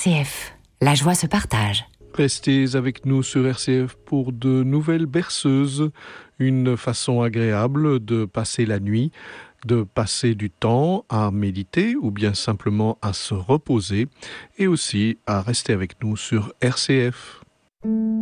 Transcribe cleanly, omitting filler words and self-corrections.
RCF, la joie se partage. Restez avec nous sur RCF pour de nouvelles berceuses, une façon agréable de passer la nuit, de passer du temps à méditer ou bien simplement à se reposer et aussi à rester avec nous sur RCF.